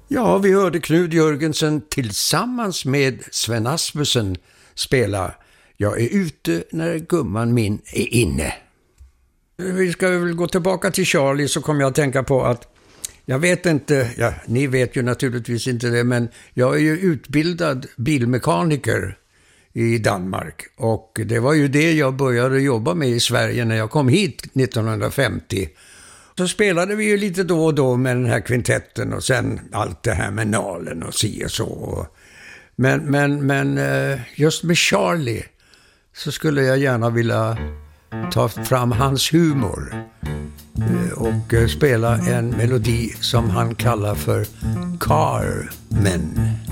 Ja, vi hörde Knud Jörgensen tillsammans med Sven Asmussen spela Jag är ute när gumman min är inne. Vi ska väl gå tillbaka till Charlie, så kommer jag att tänka på att jag vet inte, ja, ni vet ju naturligtvis inte det, men jag är ju utbildad bilmekaniker i Danmark, och det var ju det jag började jobba med i Sverige när jag kom hit 1950. Så spelade vi ju lite då och då med den här kvintetten, och sen allt det här med Nalen och si och så. Men just med Charlie så skulle jag gärna vilja ta fram hans humor och spela en melodi som han kallar för Carmen.